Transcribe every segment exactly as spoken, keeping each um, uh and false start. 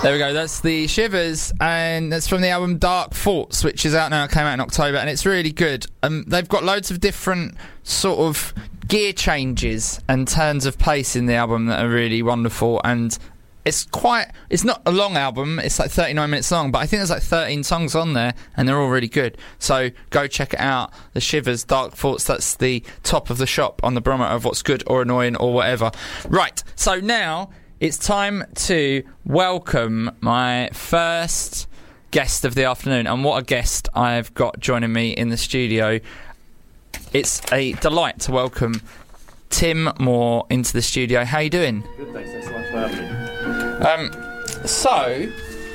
There we go, that's the Shivers, and that's from the album Dark Thoughts, which is out now, came out in October, and it's really good. Um, they've got loads of different sort of gear changes and turns of pace in the album that are really wonderful, and it's quite, it's not a long album, it's like thirty-nine minutes long, but I think there's like thirteen songs on there, and they're all really good. So go check it out, the Shivers, Dark Thoughts, that's the top of the shop on the barometer of what's good or annoying or whatever. Right, so now it's time to welcome my first guest of the afternoon, and what a guest I've got joining me in the studio. It's a delight to welcome Tim Moore into the studio. How you doing? Good, thanks. Thanks so much for having me. Um, so,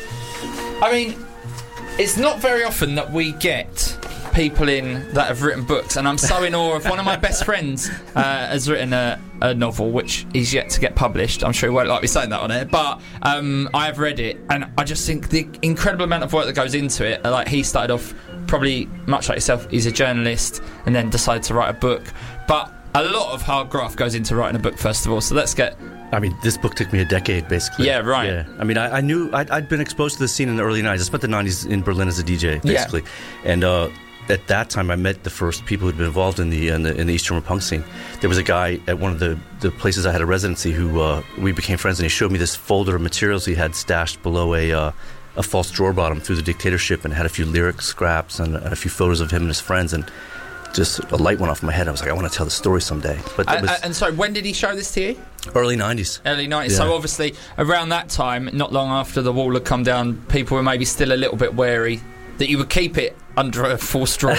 I mean, it's not very often that we get people in that have written books, and I'm so in awe of one of my best friends uh, has written a, a novel which is yet to get published. I'm sure he won't like me saying that on it, but um, I have read it, and I just think the incredible amount of work that goes into it. Like, he started off probably much like yourself, he's a journalist and then decided to write a book, but a lot of hard graft goes into writing a book, first of all. So let's get... I mean, this book took me a decade, basically. Yeah, right. Yeah. I mean, I, I knew... I'd, I'd been exposed to the scene in the early nineties. I spent the nineties in Berlin as a D J, basically. Yeah. And uh, at that time, I met the first people who'd been involved in the in the, in the East German punk scene. There was a guy at one of the, the places I had a residency who... Uh, we became friends, and he showed me this folder of materials he had stashed below a... Uh, a false drawer bottom through the dictatorship, and had a few lyric scraps and a few photos of him and his friends, and just a light went off in my head. I was like, I want to tell the story someday. But uh, was uh, and so when did he show this to you? Early nineties. Early nineties. Yeah. So obviously around that time, not long after the wall had come down, people were maybe still a little bit wary that you would keep it under a false drawer.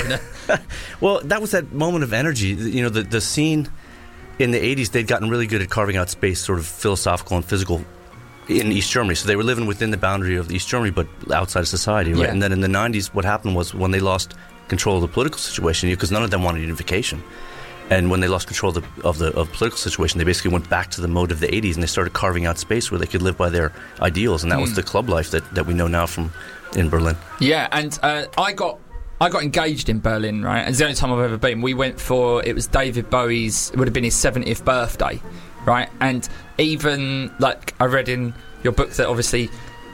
Well, that was that moment of energy. You know, the, the scene in the eighties, they'd gotten really good at carving out space, sort of philosophical and physical, in East Germany. So they were living within the boundary of East Germany, but outside of society, right? Yeah. And then in the nineties, what happened was when they lost control of the political situation, because none of them wanted unification, and when they lost control of the, of the of political situation, they basically went back to the mode of the eighties, and they started carving out space where they could live by their ideals, and that mm. was the club life that, that we know now from in Berlin. Yeah, and uh, I got I got engaged in Berlin, right? It's the only time I've ever been. We went for, it was David Bowie's, it would have been his seventieth birthday, right? And even, like, I read in your book that obviously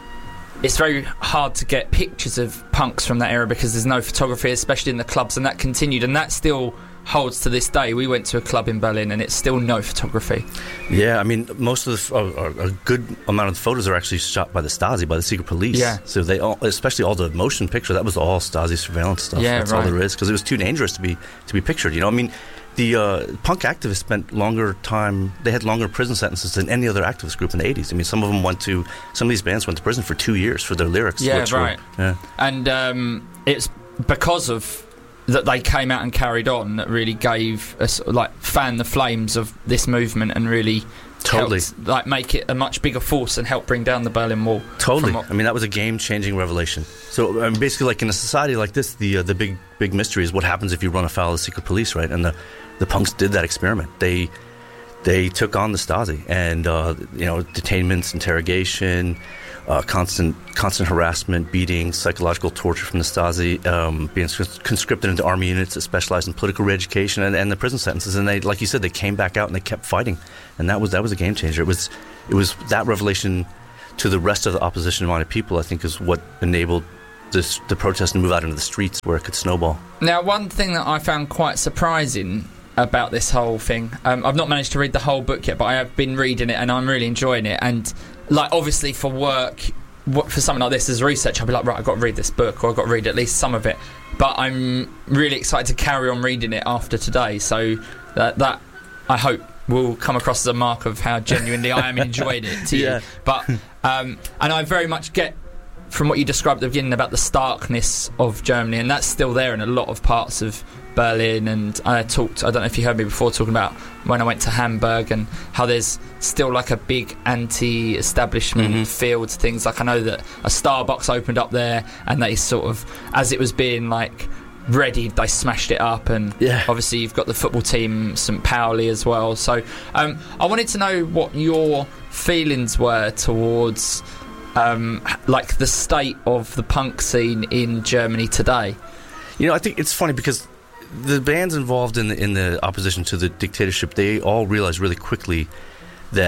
it's very hard to get pictures of punks from that era because there's no photography, especially in the clubs, and that continued, and that still holds to this day. We went to a club in Berlin and it's still no photography. Yeah, I mean, most of the, uh, a good amount of the photos are actually shot by the Stasi, by the secret police. Yeah. So they all, especially all the motion picture, that was all Stasi surveillance stuff. Yeah, That's right. all there is, because it was too dangerous to be to be pictured. You know, I mean, the uh, punk activists spent longer time, they had longer prison sentences than any other activist group in the eighties. I mean, some of them went to, some of these bands went to prison for two years for their lyrics. Yeah, which right. Were, yeah. And um, it's because of that they came out and carried on that really gave us, like, fan the flames of this movement and really totally helped, like, make it a much bigger force and help bring down the Berlin Wall. Totally. What, I mean, that was a game-changing revelation. So um, basically, like, in a society like this, the uh, the big big mystery is what happens if you run afoul of the secret police, right? And the the punks did that experiment. They they took on the Stasi, and uh, you know, detainments, interrogation, uh, constant constant harassment, beatings, psychological torture from the Stasi, um, being conscripted into army units that specialized in political re-education, and, and the prison sentences. And they, like you said, they came back out and they kept fighting, and that was that was a game changer. It was it was that revelation to the rest of the opposition-minded people, I think, is what enabled this, the protest to move out into the streets where it could snowball. Now, one thing that I found quite surprising about this whole thing, um, I've not managed to read the whole book yet, but I have been reading it and I'm really enjoying it. And, like, obviously for work, for something like this as research, I'll be like, right, I've got to read this book, or I've got to read at least some of it. But I'm really excited to carry on reading it after today, so that, that I hope will come across as a mark of how genuinely I am enjoying it to yeah. you. But um, and I very much get from what you described at the beginning about the starkness of Germany, and that's still there in a lot of parts of Berlin. And I talked, I don't know if you heard me before, talking about when I went to Hamburg and how there's still like a big anti-establishment mm-hmm. feel to things. Like, I know that a Starbucks opened up there, and they sort of, as it was being like ready, they smashed it up. And yeah. obviously you've got the football team Saint Pauli as well. So um, I wanted to know what your feelings were towards um, like the state of the punk scene in Germany today. You know, I think it's funny because the bands involved in the, in the opposition to the dictatorship, they all realized really quickly that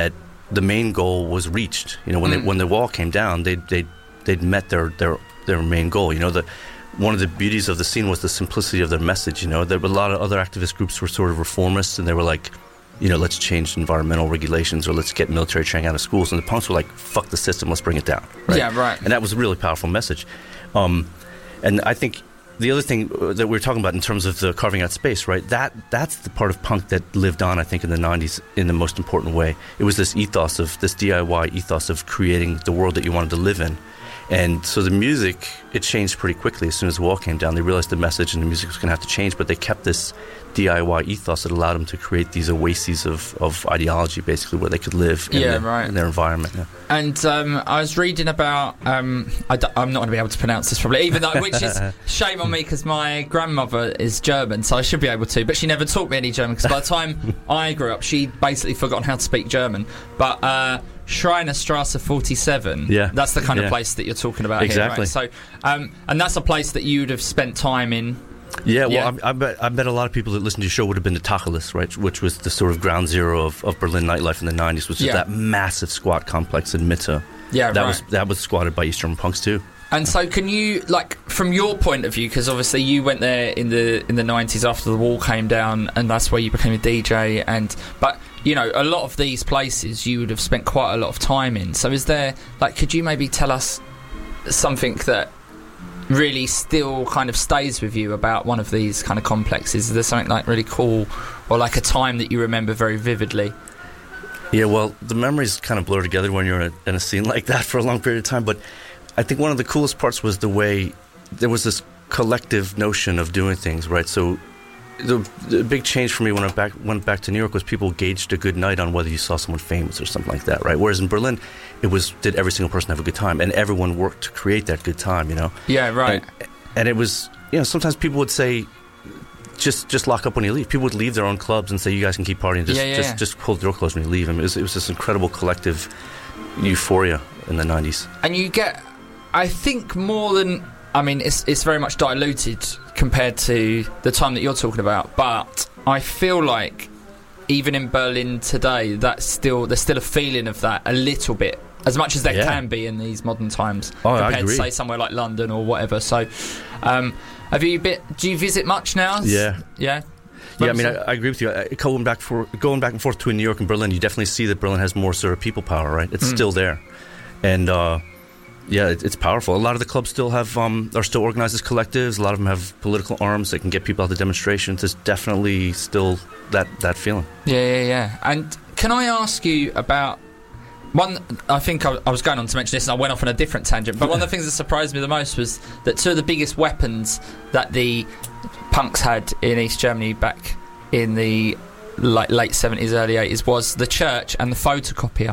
the main goal was reached. You know, when Mm. they, when the wall came down, they they they'd met their their their main goal. You know, the one of the beauties of the scene was the simplicity of their message. You know, there were a lot of other activist groups were sort of reformists, and they were like, you know, let's change environmental regulations or let's get military training out of schools. And the punks were like, fuck the system, let's bring it down. Right? Yeah, right. And that was a really powerful message. Um, and I think the other thing that we were talking about in terms of the carving out space, right, that that's the part of punk that lived on, I think, in the nineties in the most important way. It was this ethos of, this D I Y ethos of creating the world that you wanted to live in. And so the music, it changed pretty quickly as soon as the wall came down. They realized the message and the music was going to have to change, but they kept this D I Y ethos that allowed them to create these oases of, of ideology, basically, where they could live in, Yeah, the, right. in their environment. Yeah. And um, I was reading about, um, I d- I'm not going to be able to pronounce this probably, even though, which is shame on me because my grandmother is German, so I should be able to, but she never taught me any German because by the time I grew up, she'd basically forgotten how to speak German. But uh, Schreinerstrasse forty-seven, Yeah. that's the kind Yeah. of place that you're talking about Exactly. here, right? So, um, and that's a place that you'd have spent time in. Yeah, well, Yeah. I, I, bet, I bet a lot of people that listened to your show would have been to Tacheles, right, which was the sort of ground zero of, of Berlin nightlife in the nineties, which Yeah. is that massive squat complex in Mitte. Yeah, that right. was that was squatted by East German punks too. And so, can you, like, from your point of view, because obviously you went there in the in the nineties after the wall came down, and that's where you became a D J. And but you know, a lot of these places you would have spent quite a lot of time in. So, is there, like, could you maybe tell us something that really still kind of stays with you about one of these kind of complexes? Is there something like really cool, or like a time that you remember very vividly? Yeah, well, the memories kind of blur together when you're in a, in a scene like that for a long period of time. But I think one of the coolest parts was the way there was this collective notion of doing things, right? So the, the big change for me when I back, went back to New York was people gauged a good night on whether you saw someone famous or something like that, right? Whereas in Berlin, it was, did every single person have a good time? And everyone worked to create that good time, you know? Yeah, right. And, and it was, you know, sometimes people would say, just just lock up when you leave. People would leave their own clubs and say, you guys can keep partying. Just Yeah, yeah, just, yeah. just hold the door closed when you leave. I mean, it was, it was this incredible collective euphoria in the nineties. And you get, I think, more than, I mean, it's it's very much diluted compared to the time that you're talking about, but I feel like even in Berlin today, that's still there's still a feeling of that a little bit, as much as there Yeah. can be in these modern times, Oh, I compared to, agree. say, somewhere like London or whatever. So, um, have you been, do you visit much now? Yeah. Yeah? Yeah, I mean, I, I agree with you. I, going back for going back and forth between New York and Berlin, you definitely see that Berlin has more sort of people power, right? It's Mm. still there, and uh, yeah, it, it's powerful. A lot of the clubs still have um, are still organized as collectives. A lot of them have political arms that can get people out to demonstrations. There's definitely still that that feeling. Yeah, yeah, yeah. And can I ask you about one? I think I, I was going on to mention this, and I went off on a different tangent. But one of the things that surprised me the most was that two of the biggest weapons that the punks had in East Germany back in the like late seventies, early eighties was the church and the photocopier.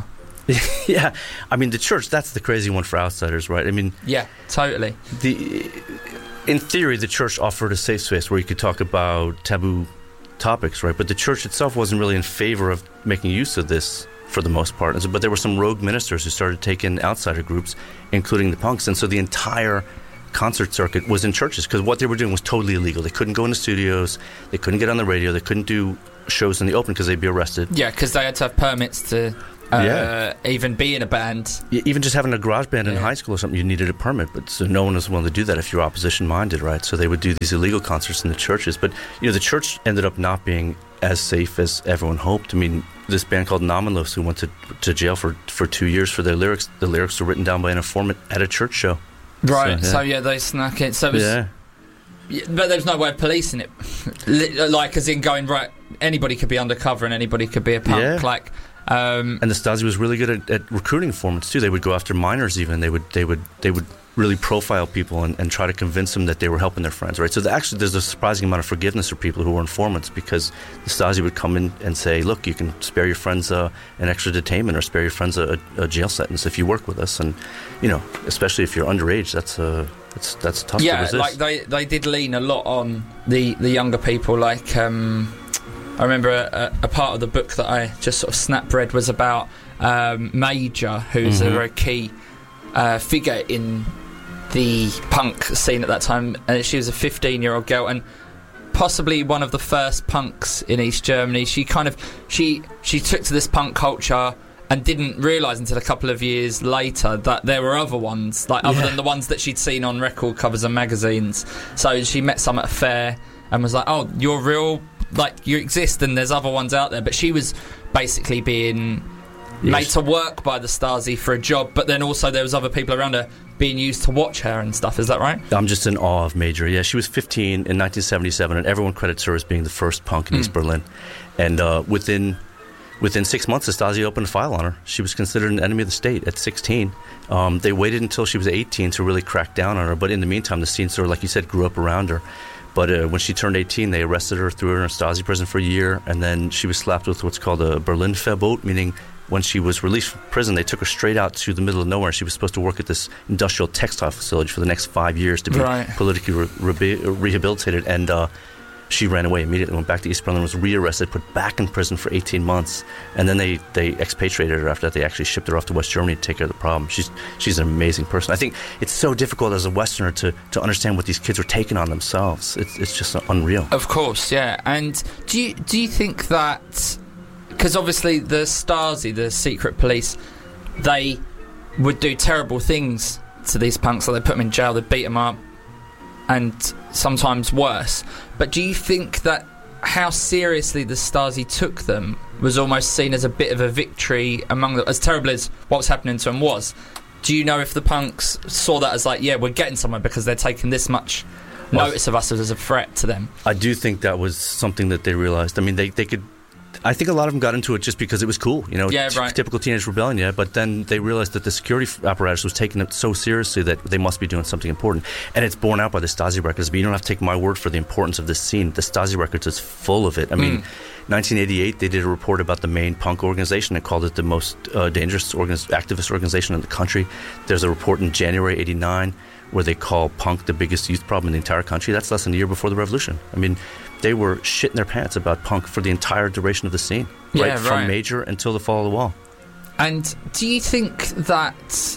Yeah, I mean, the church, that's the crazy one for outsiders, right? I mean, Yeah, totally. the in theory, the church offered a safe space where you could talk about taboo topics, right? But the church itself wasn't really in favor of making use of this for the most part. And so, but there were some rogue ministers who started taking outsider groups, including the punks, and so the entire concert circuit was in churches because what they were doing was totally illegal. They couldn't go into studios, they couldn't get on the radio, they couldn't do shows in the open because they'd be arrested. Yeah, because they had to have permits to uh, Yeah. even be in a band. Y- Even just having a garage band in Yeah. high school or something, you needed a permit, but so no one was willing to do that if you're opposition-minded, right? So they would do these illegal concerts in the churches. But, you know, the church ended up not being as safe as everyone hoped. I mean, this band called Namenlos, who went to to jail for, for two years for their lyrics, the lyrics were written down by an informant at a church show. Right, So, so yeah. yeah, they snuck it. So it was, Yeah. Yeah, but there's no way of policing it. Li- like, as in going, right, anybody could be undercover and anybody could be a punk. Yeah. Like, um, And the Stasi was really good at, at recruiting informants too. They would go after minors even. They would they would they would really profile people and, and try to convince them that they were helping their friends, right? So the, actually there's a surprising amount of forgiveness for people who were informants because the Stasi would come in and say, look, you can spare your friends uh, an extra detainment or spare your friends a, a jail sentence if you work with us. And, you know, especially if you're underage, that's uh, that's, that's tough to yeah, resist. like they, they did lean a lot on the, the younger people. Like, um, I remember a, a, a part of the book that I just sort of snap read was about um, Major, who's Mhm. a very key uh, figure in the punk scene at that time. And she was a fifteen-year-old girl and possibly one of the first punks in East Germany. She kind of she she took to this punk culture and didn't realise until a couple of years later that there were other ones, like other Yeah. than the ones that she'd seen on record covers and magazines. So she met some at a fair and was like, oh, you're real, like, you exist and there's other ones out there. But she was basically being Yes. made to work by the Stasi for a job, but then also there was other people around her being used to watch her and stuff. Is that right? I'm just in awe of Major. Yeah, she was fifteen in nineteen seventy-seven, and everyone credits her as being the first punk in Mm. East Berlin. And uh, within within six months, the Stasi opened a file on her. She was considered an enemy of the state at sixteen. Um, they waited until she was eighteen to really crack down on her, but in the meantime, the scene sort of, like you said, grew up around her. But uh, when she turned eighteen, they arrested her, threw her in a Stasi prison for a year, and then she was slapped with what's called a Berlin-Verbot, meaning when she was released from prison, they took her straight out to the middle of nowhere. She was supposed to work at this industrial textile facility for the next five years to be Right. politically re- re- rehabilitated. And uh, she ran away immediately, went back to East Berlin, was rearrested, put back in prison for eighteen months. And then they, they expatriated her after that. They actually shipped her off to West Germany to take care of the problem. She's she's an amazing person. I think it's so difficult as a Westerner to, to understand what these kids are taking on themselves. It's, it's just unreal. Of course, yeah. And do you, do you think that... Because obviously the Stasi, the secret police, they would do terrible things to these punks. Like they put them in jail, they beat them up, and sometimes worse. But do you think that how seriously the Stasi took them was almost seen as a bit of a victory among them, as terrible as what was happening to them was? Do you know if the punks saw that as like, yeah, we're getting somewhere because they're taking this much Well, notice of us as a threat to them? I do think that was something that they realized. I mean, they, they could... I think a lot of them got into it just because it was cool, you know, Yeah, t- right. typical teenage rebellion, yeah. But then they realized that the security f- apparatus was taking it so seriously that they must be doing something important. And it's borne out by the Stasi records. But you don't have to take my word for the importance of this scene. The Stasi records is full of it. I mean, Mm. nineteen eighty-eight, they did a report about the main punk organization. They called it the most uh, dangerous organiz- activist organization in the country. There's a report in January eighty-nine where they call punk the biggest youth problem in the entire country. That's less than a year before the revolution. I mean, they were shitting their pants about punk for the entire duration of the scene. Right, Yeah, from right. Major until the fall of the wall. And do you think that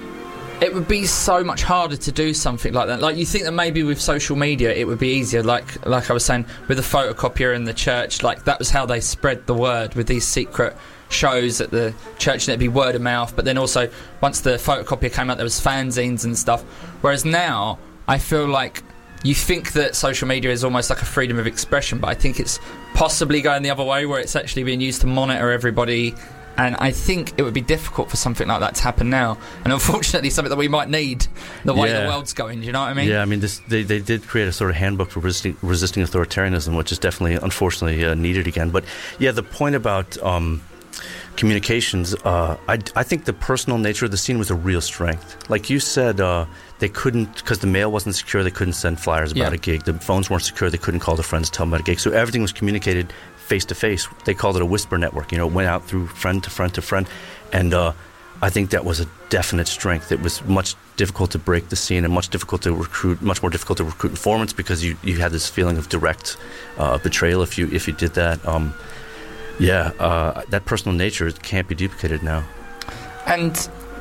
it would be so much harder to do something like that? Like, you think that maybe with social media it would be easier, like like I was saying, with the photocopier in the church, like that was how they spread the word with these secret shows at the church, and it'd be word of mouth. But then also, once the photocopier came out, there was fanzines and stuff. Whereas now, I feel like you think that social media is almost like a freedom of expression, but I think it's possibly going the other way, where it's actually being used to monitor everybody. And I think it would be difficult for something like that to happen now. And unfortunately, something that we might need the way Yeah. the world's going. Do you know what I mean? Yeah, I mean, this, they, they did create a sort of handbook for resisting, resisting authoritarianism, which is definitely, unfortunately, uh, needed again. But yeah, the point about um, communications, uh, I, I think the personal nature of the scene was a real strength. Like you said, uh, they couldn't, because the mail wasn't secure, they couldn't send flyers about Yeah. a gig. The phones weren't secure, they couldn't call their friends to tell them about a gig. So everything was communicated face to face. They called it a whisper network. You know, it went out through friend to friend to friend. And uh, I think that was a definite strength. It was much difficult to break the scene and much difficult to recruit, much more difficult to recruit informants, because you, you had this feeling of direct uh, betrayal if you if you did that. Um, yeah, uh, that personal nature can't be duplicated now. And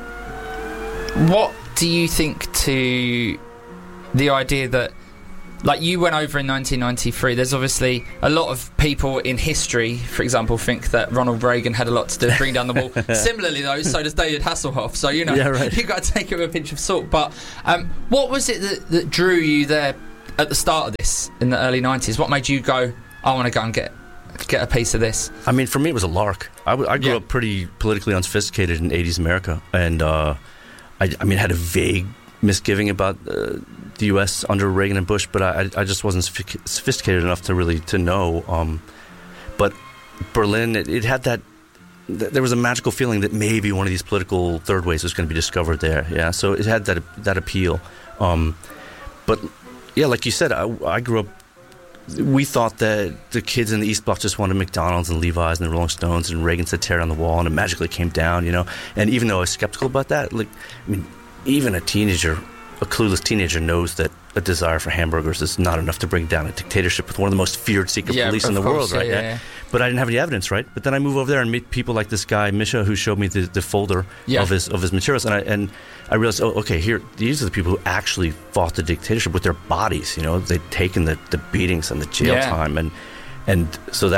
what do you think to the idea that, like, you went over in nineteen ninety-three, there's obviously a lot of people in history, for example, think that Ronald Reagan had a lot to do with bringing down the wall. Similarly, though, so does David Hasselhoff. So, you know, Yeah, right. you've got to take it with a pinch of salt. But um, what was it that, that drew you there at the start of this in the early nineties? What made you go, I want to go and get get a piece of this? I mean, for me, it was a lark. I, w- I grew Yeah. up pretty politically unsophisticated in eighties America, and uh, I, I mean, had a vague misgiving about uh, the U S under Reagan and Bush, but I, I just wasn't sophic- sophisticated enough to really to know. Um, but Berlin, it, it had that. Th- there was a magical feeling that maybe one of these political third ways was going to be discovered there. Yeah, so it had that that appeal. Um, but yeah, like you said, I, I grew up. We thought that the kids in the East Block just wanted McDonald's and Levi's and the Rolling Stones, and Reagan said tear down the wall, and it magically came down, you know. And even though I was skeptical about that, like, I mean, even a teenager, a clueless teenager, knows that a desire for hamburgers is not enough to bring down a dictatorship with one of the most feared secret Yeah, police of in the course, world, yeah, right? yeah, yeah. But I didn't have any evidence, right? But then I move over there and meet people like this guy Misha, who showed me the, the folder Yeah. of his of his materials, and I and I realized, oh, okay, here these are the people who actually fought the dictatorship with their bodies. You know, they'd taken the, the beatings and the jail Yeah. time, and and so that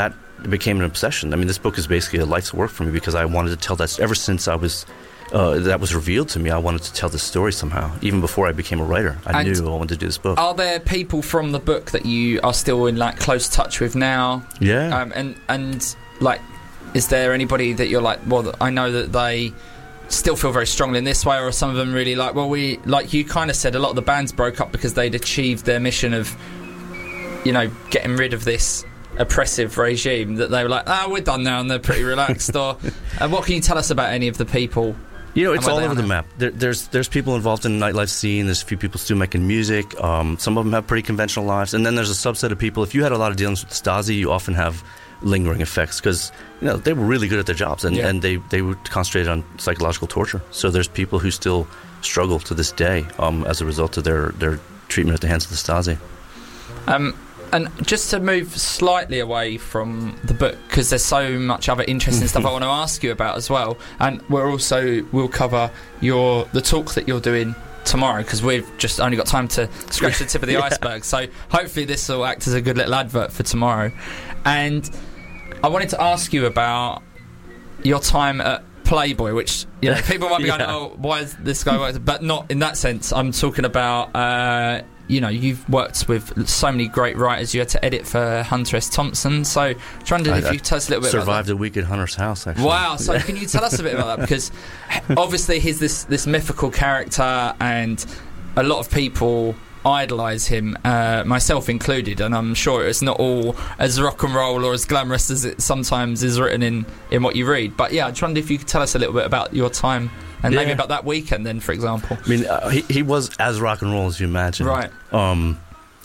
it became an obsession. I mean, this book is basically a life's work for me because I wanted to tell that. Ever since I was uh, that was revealed to me, I wanted to tell this story somehow. Even before I became a writer, I and knew I wanted to do this book. Are there people from the book that you are still in like close touch with now? Yeah. Um, and and like, is there anybody that you're like, well, I know that they still feel very strongly in this way, or are some of them really like, well, we like you kind of said, a lot of the bands broke up because they'd achieved their mission of, you know, getting rid of this oppressive regime, that they were like, ah, oh, we're done now, and they're pretty relaxed. Or uh, what can you tell us about any of the people? You know, it's all over the map. There, there's there's people involved in the nightlife scene. There's a few people still making music. Um, some of them have pretty conventional lives, and then there's a subset of people. If you had a lot of dealings with Stasi, you often have lingering effects because, you know, they were really good at their jobs, and, yeah. and they, they would concentrate on psychological torture. So there's people who still struggle to this day um, as a result of their, their treatment at the hands of the Stasi. Um, and just to move slightly away from the book, because there's so much other interesting stuff I want to ask you about as well, and we're also we'll cover your the talk that you're doing tomorrow, because we've just only got time to scratch the tip of the yeah. iceberg, so hopefully this will act as a good little advert for tomorrow. And I wanted to ask you about your time at Playboy, which, you know, people might be yeah. going, oh, why is this guy working? But not in that sense. I'm talking about uh, you know, you've worked with so many great writers. You had to edit for Hunter S. Thompson, so trying to if you tell us a little bit survived about that. a week at Hunter's house, actually. Wow, so can you tell us a bit about that? Because obviously he's this, this mythical character, and a lot of people idolise him, uh, myself included, and I'm sure it's not all as rock and roll or as glamorous as it sometimes is written in, in what you read. But yeah, I just wondered if you could tell us a little bit about your time, and yeah. maybe about that weekend then, for example. I mean, uh, he, he was as rock and roll as you imagine. Right. Um,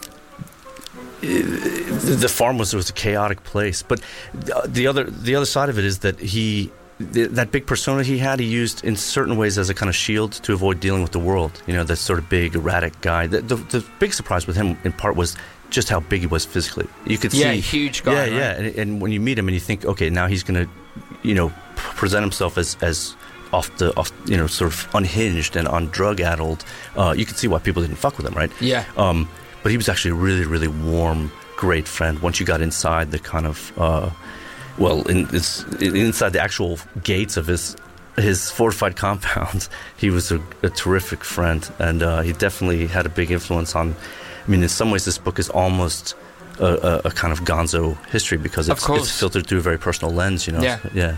the, the farm was, was a chaotic place, but the other the other side of it is that he the, that big persona he had, he used in certain ways as a kind of shield to avoid dealing with the world. You know, that sort of big, erratic guy. The, the, the big surprise with him, in part, was just how big he was physically. You could yeah, see, yeah, huge guy. Yeah, right? yeah, and, and when you meet him and you think, okay, now he's going to, you know, present himself as as off the off, you know, sort of unhinged and on drug addled. Uh, you could see why people didn't fuck with him, right? Yeah. Um, but he was actually a really, really warm, great friend. Once you got inside the kind of, uh, well, in, it's, inside the actual gates of his his fortified compound, he was a, a terrific friend, and uh, he definitely had a big influence on. I mean, in some ways, this book is almost a, a, a kind of gonzo history because it's, it's filtered through a very personal lens, you know. Yeah. Yeah.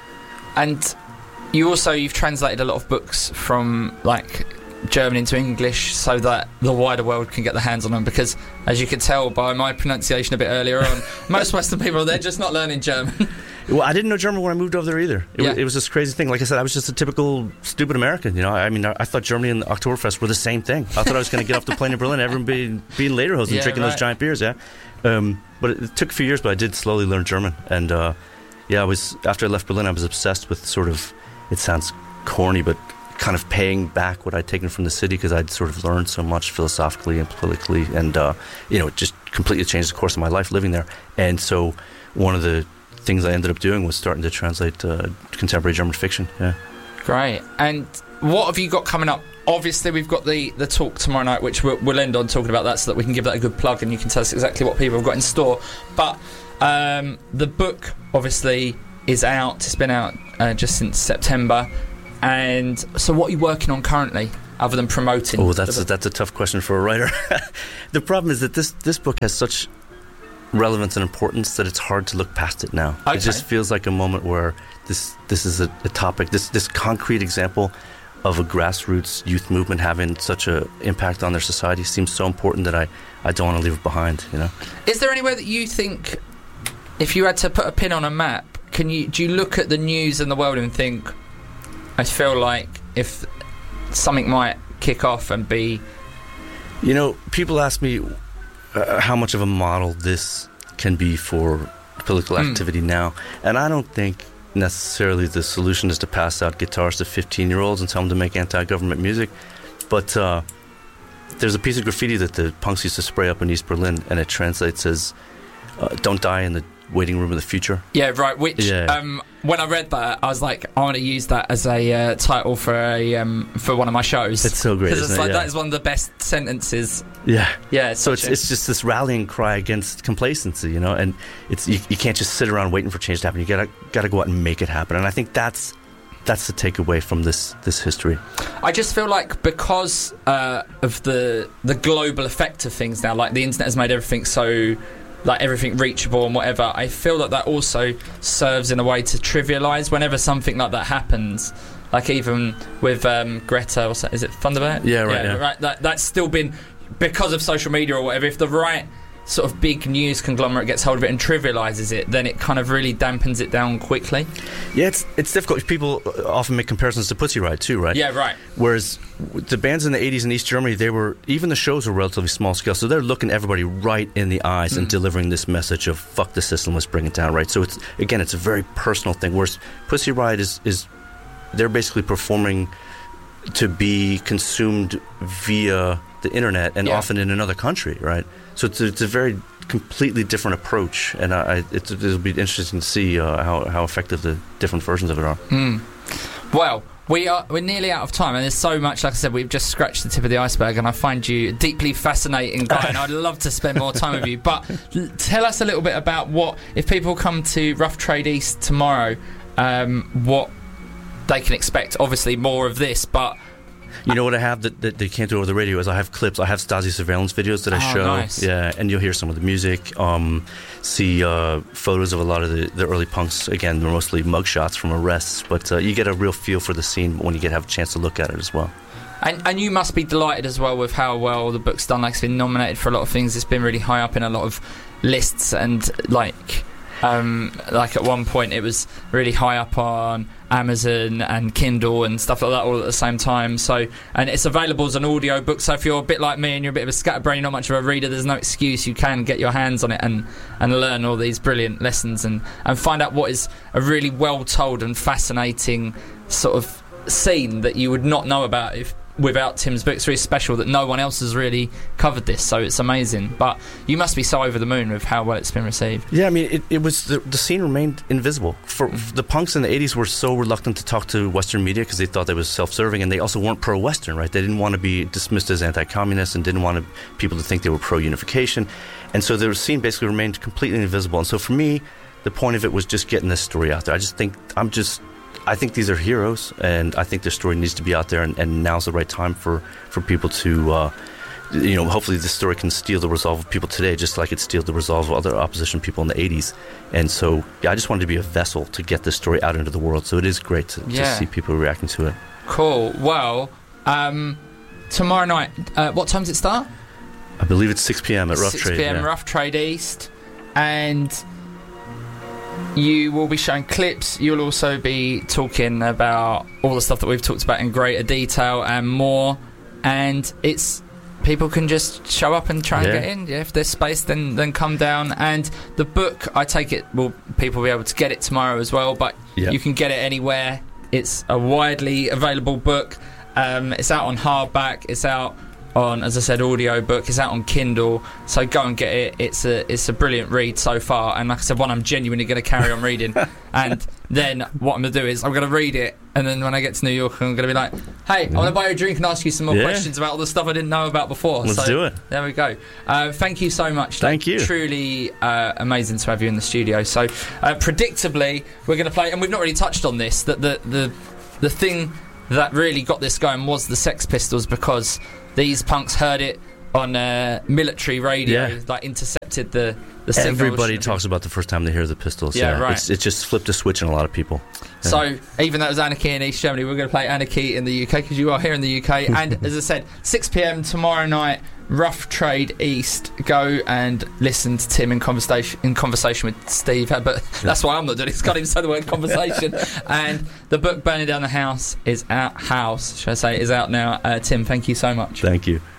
And you also you've translated a lot of books from like German into English so that the wider world can get their hands on them, because as you could tell by my pronunciation a bit earlier on, most Western people, they're just not learning German. Well, I didn't know German when I moved over there either. It, yeah. was, it was this crazy thing. Like I said, I was just a typical stupid American, you know. I mean, I, I thought Germany and Oktoberfest were the same thing. I thought I was going to get off the plane in Berlin, everyone being, being lederhosen and yeah, drinking right. those giant beers, yeah. Um, but it, it took a few years, but I did slowly learn German. And uh, yeah, I was after I left Berlin, I was obsessed with sort of, it sounds corny, but kind of paying back what I'd taken from the city, because I'd sort of learned so much philosophically and politically, and uh, you know, it just completely changed the course of my life living there. And so one of the things I ended up doing was starting to translate uh, contemporary German fiction. Yeah. Great. And what have you got coming up? Obviously, we've got the, the talk tomorrow night, which we'll, we'll end on talking about that so that we can give that a good plug and you can tell us exactly what people have got in store. But um, the book, obviously, is out. It's been out uh, just since September. And so what are you working on currently, other than promoting? Oh, that's a, that's a tough question for a writer. The problem is that this, this book has such relevance and importance that it's hard to look past it now. Okay. It just feels like a moment where this this is a, a topic, this this concrete example of a grassroots youth movement having such an impact on their society seems so important that I, I don't want to leave it behind, you know. Is there anywhere that you think, if you had to put a pin on a map, can you do you look at the news and the world and think, I feel like if something might kick off and be... You know, people ask me uh, how much of a model this can be for political activity mm. now, and I don't think necessarily the solution is to pass out guitars to fifteen-year-olds and tell them to make anti-government music, but uh, there's a piece of graffiti that the punks used to spray up in East Berlin, and it translates as uh, don't die in the waiting room of the future. Yeah, right. Which Yeah. um, when I read that, I was like, I want to use that as a uh, title for a um, for one of my shows. It's so great, because it's isn't it? like Yeah. that is one of the best sentences. Yeah. Yeah. It's So such it's a- it's just this rallying cry against complacency, you know, and it's you, you can't just sit around waiting for change to happen. You gotta gotta go out and make it happen. And I think that's that's the takeaway from this this history. I just feel like because uh, of the the global effect of things now, like the internet has made everything so, like everything reachable and whatever. I feel that that also serves in a way to trivialise whenever something like that happens. Like even with um, Greta, what's that? Is it Thunberg? Yeah, right, yeah. right. That, that's still been because of social media or whatever. If the right sort of big news conglomerate gets hold of it and trivialises it, then it kind of really dampens it down quickly. Yeah, it's it's difficult. People often make comparisons to Pussy Riot too, right? Yeah, right. Whereas the bands in the eighties in East Germany, they were even the shows were relatively small scale, so they're looking everybody right in the eyes Mm. and delivering this message of "fuck the system, let's bring it down." Right. So it's again, it's a very personal thing. Whereas Pussy Riot is is they're basically performing to be consumed via the internet and Yeah. often in another country, right? So it's a, it's a very completely different approach, and I, it's, it'll be interesting to see uh, how how effective the different versions of it are. Mm. Well, we are we're nearly out of time, and there's so much. Like I said, we've just scratched the tip of the iceberg, and I find you a deeply fascinating guy, and I'd love to spend more time with you. But l- tell us a little bit about what if people come to Rough Trade East tomorrow, um, what they can expect. Obviously, more of this, but. You know what I have that, that they can't do over the radio is I have clips. I have Stasi surveillance videos that I Oh, show. nice. Yeah, and you'll hear some of the music. Um, see uh, photos of a lot of the, the early punks. Again, they're mostly mugshots from arrests, but uh, you get a real feel for the scene when you get have a chance to look at it as well. And, and you must be delighted as well with how well the book's done. Like, it's been nominated for a lot of things. It's been really high up in a lot of lists, and like, um, like at one point it was really high up on Amazon and Kindle and stuff like that all at the same time. So, and it's available as an audio book. So if you're a bit like me and you're a bit of a scatterbrain, not much of a reader, there's no excuse. You can get your hands on it and, and learn all these brilliant lessons and, and find out what is a really well told and fascinating sort of scene that you would not know about if without Tim's book. It's really special that no one else has really covered this, so it's amazing. But you must be so over the moon with how well it's been received. Yeah, I mean, it, it was the, the scene remained invisible. For, for the punks in the eighties were so reluctant to talk to Western media because they thought they was self-serving, and they also weren't pro-Western, right? They didn't want to be dismissed as anti-communist and didn't want to, people to think they were pro-unification. And so the scene basically remained completely invisible. And so for me, the point of it was just getting this story out there. I just think, I'm just... I think these are heroes, and I think their story needs to be out there, and, and now's the right time for, for people to, uh, you know, hopefully this story can steal the resolve of people today, just like it steals the resolve of other opposition people in the eighties. And so, yeah, I just wanted to be a vessel to get this story out into the world, so it is great to, Yeah. to see people reacting to it. Cool. Well, um, tomorrow night, uh, what time does it start? I believe it's six p.m. at Rough six Trade. p.m. yeah. Rough Trade East, and you will be showing clips. You'll also be talking about all the stuff that we've talked about in greater detail and more. And it's people can just show up and try and Yeah. get in. Yeah, if there's space, then then come down. And the book, I take it, will people will be able to get it tomorrow as well. But Yeah. you can get it anywhere. It's a widely available book. Um, it's out on hardback. It's out on, as I said, audio book. It's out on Kindle, so go and get it. It's a it's a brilliant read so far, and like I said, one I'm genuinely going to carry on reading. And then what I'm going to do is I'm going to read it, and then when I get to New York, I'm going to be like, "Hey, I want to buy you a drink and ask you some more Yeah. questions about all the stuff I didn't know about before." Let's so, do it. There we go. Uh, thank you so much. Thank you. Truly uh, amazing to have you in the studio. So, uh, predictably, we're going to play, and we've not really touched on this. That the the the thing that really got this going was the Sex Pistols, because these punks heard it on uh, military radio, Yeah. like intercepted the the signal. Everybody talks about the first time they hear the Pistols. Yeah, Yeah, right. It's, it just flipped a switch in a lot of people. Yeah. So even though it was Anarchy in East Germany, we're going to play Anarchy in the U K because you are here in the U K. And as I said, six p.m. tomorrow night, Rough Trade East. Go and listen to Tim in conversation in conversation with Steve. But that's why I'm not doing it. It's got him say the word conversation. And the book Burning Down the House is out. House, should I say, is out now. Uh, Tim, thank you so much. Thank you.